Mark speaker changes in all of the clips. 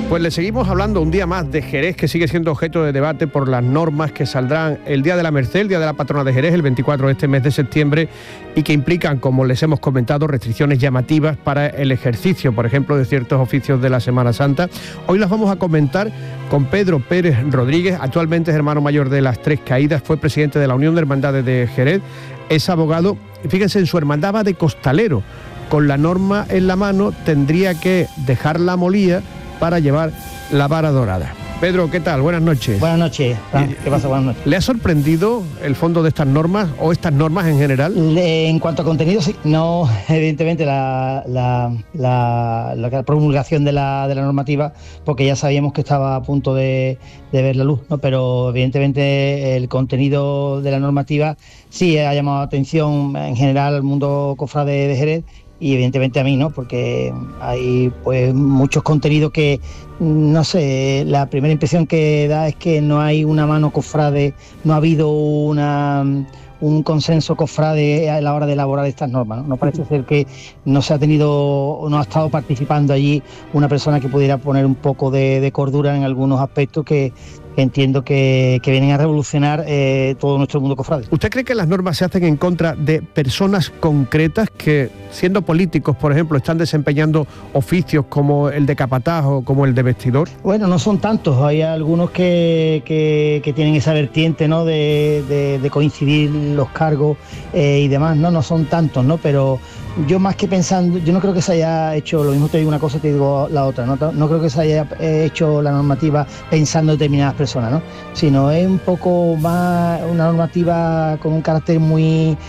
Speaker 1: Pues le seguimos hablando un día más de Jerez, que sigue siendo objeto de debate por las normas que saldrán el Día de la Merced, el Día de la Patrona de Jerez, el 24 de este mes de septiembre, y que implican, como les hemos comentado, restricciones llamativas para el ejercicio, por ejemplo, de ciertos oficios de la Semana Santa. Hoy las vamos a comentar con Pedro Pérez Rodríguez, actualmente es hermano mayor de las Tres Caídas, fue presidente de la Unión de Hermandades de Jerez, es abogado, y fíjense, en su hermandad va de costalero. Con la norma en la mano tendría que dejar la molía para llevar la vara dorada. Pedro, ¿qué tal? Buenas noches.
Speaker 2: Buenas noches. ¿Qué pasa? Buenas noches.
Speaker 1: ¿Le ha sorprendido el fondo de estas normas o estas normas en general?
Speaker 2: En cuanto a contenido, sí. No, evidentemente la promulgación de la normativa, porque ya sabíamos que estaba a punto de ver la luz, ¿no? Pero evidentemente el contenido de la normativa sí ha llamado la atención en general al mundo cofrade de Jerez. Y evidentemente a mí, ¿no? Porque hay pues muchos contenidos que, no sé, la primera impresión que da es que no hay una mano cofrade, no ha habido un consenso cofrade a la hora de elaborar estas normas, ¿no? No parece ser que no se ha tenido, no ha estado participando allí una persona que pudiera poner un poco de cordura en algunos aspectos que entiendo que vienen a revolucionar todo nuestro mundo cofrade.
Speaker 1: ¿Usted cree que las normas se hacen en contra de personas concretas que, siendo políticos, por ejemplo, están desempeñando oficios como el de capataz o como el de vestidor?
Speaker 2: Bueno, no son tantos. Hay algunos que tienen esa vertiente, ¿no? de coincidir los cargos y demás, ¿no? No son tantos, ¿no? Pero yo, más que pensando, yo no creo que se haya hecho, lo mismo te digo una cosa y te digo la otra, no creo que se haya hecho la normativa pensando en determinadas personas, ¿no? Sino es un poco más una normativa con un carácter muy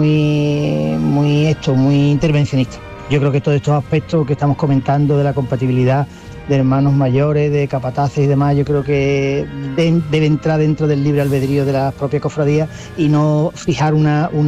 Speaker 2: intervencionista. Yo creo que todos estos aspectos que estamos comentando de la compatibilidad de hermanos mayores, de capataces y demás, yo creo que debe entrar dentro del libre albedrío de las propias cofradías y no fijar una